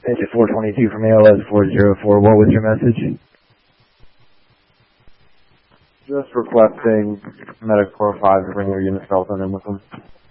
Digit 422 from ALS 404. What was your message? Just requesting Medic 45 to bring your unit skeleton in with them.